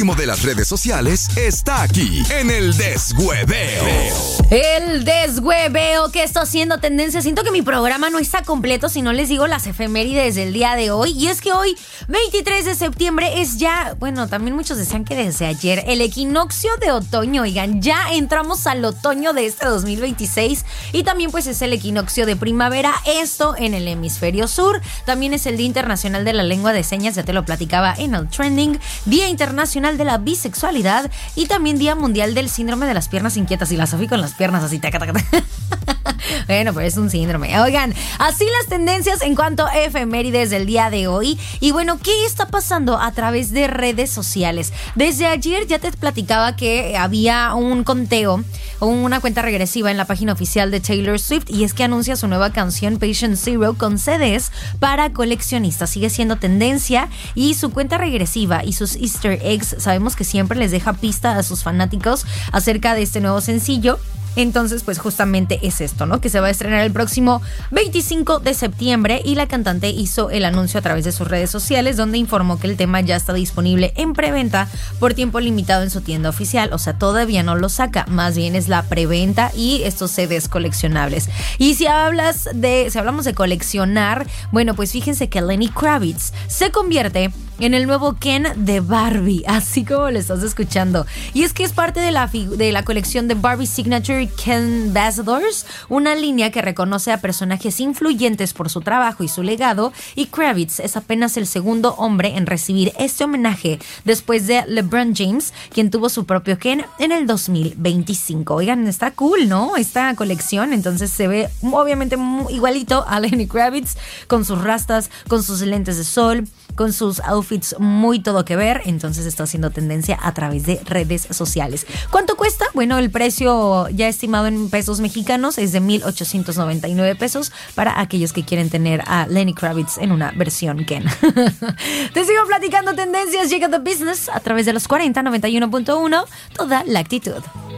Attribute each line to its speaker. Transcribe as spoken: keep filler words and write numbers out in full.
Speaker 1: último de las redes sociales está aquí en el Deshueveo.
Speaker 2: El Deshueveo que está haciendo tendencia. Siento que mi programa no está completo si no les digo las efemérides del día de hoy. Y es que hoy, veintitrés de septiembre, es ya, bueno, también muchos decían que desde ayer, el equinoccio de otoño. Oigan, ya entramos al otoño de este dos mil veintiséis. Y también pues es el equinoccio de primavera, esto en el hemisferio sur. También es el Día Internacional de la Lengua de Señas, ya te lo platicaba en el trending. Día Internacional de la Bisexualidad y también Día Mundial del Síndrome de las Piernas Inquietas. Y la Sofía con las piernas así, taca, taca, taca. Bueno, pero es un síndrome. Oigan, así las tendencias en cuanto a efemérides del día de hoy. Y bueno, ¿qué está pasando a través de redes sociales? Desde ayer ya te platicaba que había un conteo o una cuenta regresiva en la página oficial de Taylor Swift, y es que anuncia su nueva canción Patient Zero con C Ds para coleccionistas. Sigue siendo tendencia y su cuenta regresiva y sus easter eggs sabemos que siempre les deja pista a sus fanáticos acerca de este nuevo sencillo. Entonces, pues justamente es esto, ¿no? Que se va a estrenar el próximo veinticinco de septiembre y la cantante hizo el anuncio a través de sus redes sociales, donde informó que el tema ya está disponible en preventa por tiempo limitado en su tienda oficial. O sea, todavía no lo saca, más bien es la preventa y estos C Ds coleccionables. Y si hablas de, si hablamos de coleccionar, bueno, pues fíjense que Lenny Kravitz se convierte en el nuevo Ken de Barbie, así como lo estás escuchando. Y es que es parte de la, de la colección de Barbie Signature Ken Ambassadors, una línea que reconoce a personajes influyentes por su trabajo y su legado, y Kravitz es apenas el segundo hombre en recibir este homenaje después de LeBron James, quien tuvo su propio Ken en el dos mil veinticinco. Oigan, está cool, ¿no? Esta colección, entonces se ve obviamente igualito a Lenny Kravitz, con sus rastas, con sus lentes de sol, con sus outfits muy todo que ver. Entonces está haciendo tendencia a través de redes sociales. ¿Cuánto cuesta? Bueno, el precio ya estimado en pesos mexicanos es de mil ochocientos noventa y nueve pesos para aquellos que quieren tener a Lenny Kravitz en una versión Ken. Te sigo platicando tendencias. Llega The Business a través de los cuarenta, noventa y uno punto uno, toda la actitud.